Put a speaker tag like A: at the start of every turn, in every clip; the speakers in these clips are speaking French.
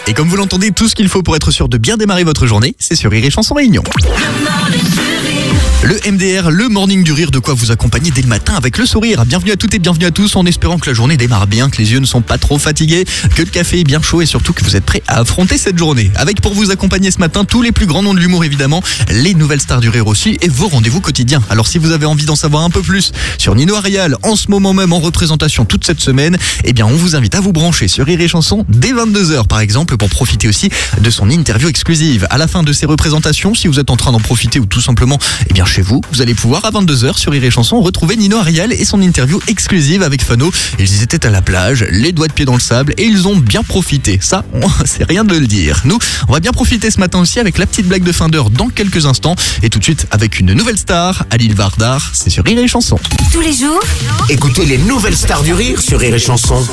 A: Et comme vous l'entendez, tout ce qu'il faut pour être sûr de bien démarrer votre journée, c'est sur Rire et Chanson Réunion. Le MDR, le morning du rire, de quoi vous accompagner dès le matin avec le sourire. Bienvenue à toutes et bienvenue à tous, en espérant que la journée démarre bien, que les yeux ne sont pas trop fatigués, que le café est bien chaud et surtout que vous êtes prêts à affronter cette journée. Avec pour vous accompagner ce matin tous les plus grands noms de l'humour évidemment, les nouvelles stars du rire aussi et vos rendez-vous quotidiens. Alors si vous avez envie d'en savoir un peu plus sur Nino Arial, en ce moment même en représentation toute cette semaine, eh bien on vous invite à vous brancher sur Rire et Chanson dès 22h par exemple pour profiter aussi de son interview exclusive. À la fin de ces représentations, si vous êtes en train d'en profiter ou tout simplement chez vous, vous allez pouvoir à 22h sur Rire et Chanson retrouver Nino Arial et son interview exclusive avec Fano. Ils étaient à la plage, les doigts de pied dans le sable et ils ont bien profité. Ça, c'est rien de le dire. Nous, on va bien profiter ce matin aussi avec la petite blague de fin d'heure dans quelques instants et tout de suite avec une nouvelle star, Alil Vardar, c'est sur Rire et Chanson.
B: Tous les jours,
C: Écoutez les nouvelles stars du rire sur Rire et Chanson.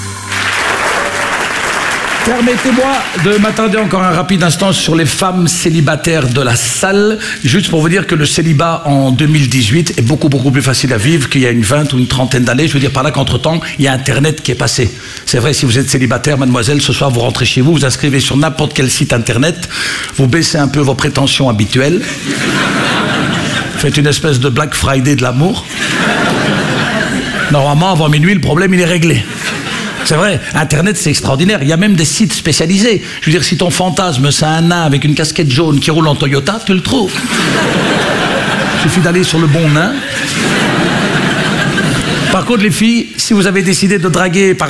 D: Permettez-moi de m'attarder encore un rapide instant sur les femmes célibataires de la salle, juste pour vous dire que le célibat en 2018 est beaucoup plus facile à vivre qu'il y a une 20 ou une trentaine d'années. Je veux dire par là qu'entre-temps, il y a Internet qui est passé. C'est vrai, si vous êtes célibataire, mademoiselle, ce soir vous rentrez chez vous, vous inscrivez sur n'importe quel site Internet, vous baissez un peu vos prétentions habituelles, faites une espèce de Black Friday de l'amour. Normalement, avant minuit, le problème il est réglé. C'est vrai, Internet c'est extraordinaire, il y a même des sites spécialisés. Je veux dire, si ton fantasme c'est un nain avec une casquette jaune qui roule en Toyota, tu le trouves. Il suffit d'aller sur le bon nain. Par contre les filles, si vous avez décidé de draguer par